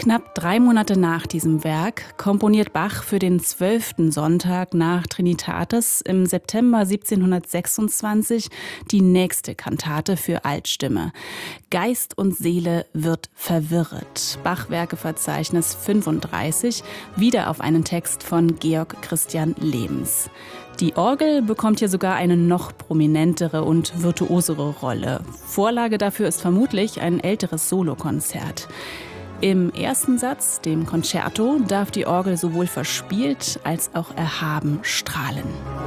Knapp 3 Monate nach diesem Werk komponiert Bach für den 12. Sonntag nach Trinitatis im September 1726 die nächste Kantate für Altstimme. Geist und Seele wird verwirret. Bachwerkeverzeichnis 35, wieder auf einen Text von Georg Christian Lehms. Die Orgel bekommt hier sogar eine noch prominentere und virtuosere Rolle. Vorlage dafür ist vermutlich ein älteres Solokonzert. Im ersten Satz, dem Concerto, darf die Orgel sowohl verspielt als auch erhaben strahlen.